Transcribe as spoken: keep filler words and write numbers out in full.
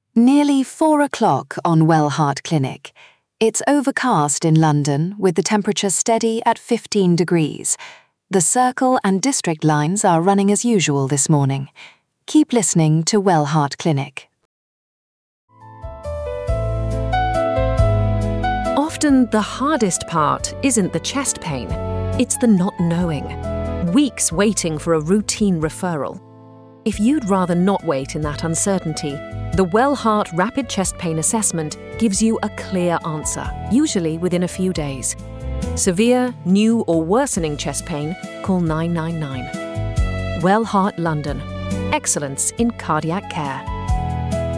Nearly four o'clock on Wellheart Clinic. It's overcast in London with the temperature steady at fifteen degrees. The Circle and District lines are running as usual this morning. Keep listening to Wellheart Clinic. Often the hardest part isn't the chest pain, it's the not knowing. Weeks waiting for a routine referral. If you'd rather not wait in that uncertainty, the Wellheart Rapid Chest Pain Assessment gives you a clear answer, usually within a few days. Severe, new or worsening chest pain, call nine nine nine. Wellheart London. Excellence in cardiac care.